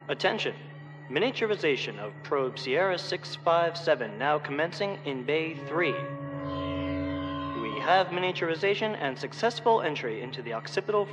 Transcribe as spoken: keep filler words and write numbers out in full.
Attention! Miniaturization of probe Sierra six five seven now commencing in Bay three. We have miniaturization and successful entry into the occipital